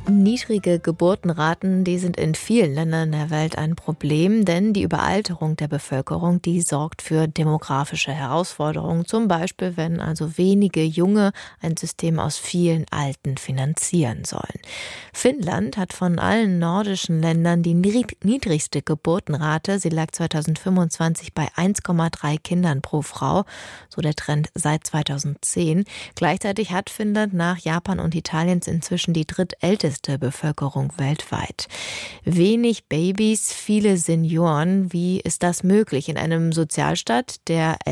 Niedrige Geburtenraten, die sind in vielen Ländern der Welt ein Problem, denn die Überalterung der Bevölkerung, die sorgt für demografische Herausforderungen, zum Beispiel wenn also wenige Junge ein System aus vielen Alten finanzieren sollen. Finnland hat von allen nordischen Ländern die niedrigste Geburtenrate. Sie lag 2025 bei 1,3 Kindern pro Frau, so der Trend seit 2010. Gleichzeitig hat Finnland nach Japan und Italien inzwischen die drittälteste Bevölkerung weltweit. Wenig Babys, viele Senioren. Wie ist das möglich in einem Sozialstaat, der